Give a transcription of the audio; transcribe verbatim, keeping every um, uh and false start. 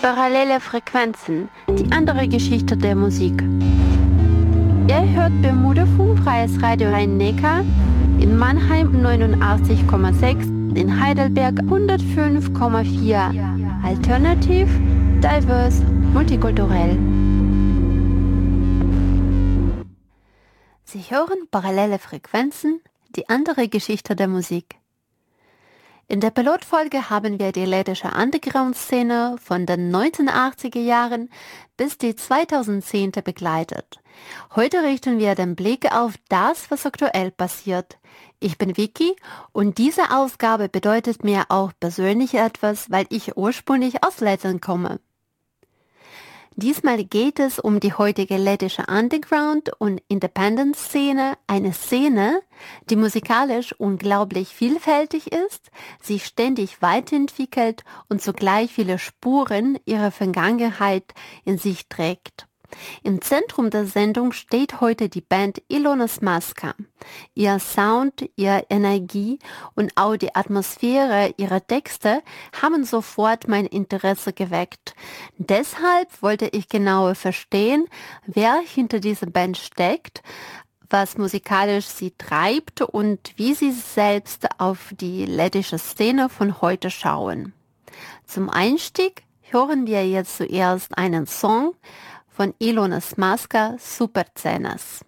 Parallele Frequenzen, die andere Geschichte der Musik. Ihr hört Bermuda-Funk, freies Radio Rhein-Neckar, in Mannheim neunundachtzig Komma sechs, in Heidelberg hundertfünf Komma vier. Alternativ, diverse, multikulturell. Sie hören Parallele Frequenzen, die andere Geschichte der Musik. In der Pilotfolge haben wir die lettische Underground-Szene von den neunzehnhundertachtziger Jahren bis die zweitausendzehnte begleitet. Heute richten wir den Blick auf das, was aktuell passiert. Ich bin Vicky und diese Ausgabe bedeutet mir auch persönlich etwas, weil ich ursprünglich aus Lettland komme. Diesmal geht es um die heutige lettische Underground- und Independent-Szene, eine Szene, die musikalisch unglaublich vielfältig ist, sich ständig weiterentwickelt und zugleich viele Spuren ihrer Vergangenheit in sich trägt. Im Zentrum der Sendung steht heute die Band Ilonas Maska. Ihr Sound, ihre Energie und auch die Atmosphäre ihrer Texte haben sofort mein Interesse geweckt. Deshalb wollte ich genauer verstehen, wer hinter dieser Band steckt, was musikalisch sie treibt und wie sie selbst auf die lettische Szene von heute schauen. Zum Einstieg hören wir jetzt zuerst einen Song von Ilonas Maska, Supercenas.